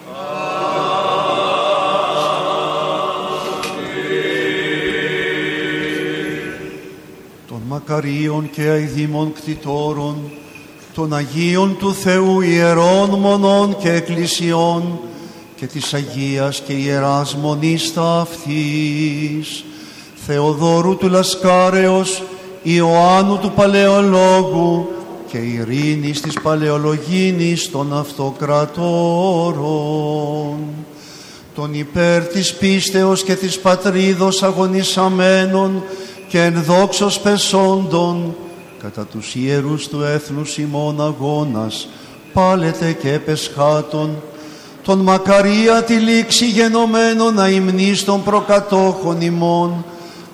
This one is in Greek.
Των μακαρίων και αηδήμων κτητόρων, των Αγίων του Θεού ιερών μονών και εκκλησιών και της Αγίας και Ιεράς Μονής ταύτης, Θεοδόρου του Λασκάρεως, Ιωάννου του Παλαιολόγου και Ειρήνης της Παλαιολογίνης των Αυτοκρατόρων, των υπέρ της πίστεως και της πατρίδος αγωνισαμένων και εν δόξος πεσόντων, κατά τους ιερούς του έθνους ημών αγώνας, πάλετε και πεσχάτων, των μακαρία τη λήξη γενομένων αημνής των προκατόχων ημών,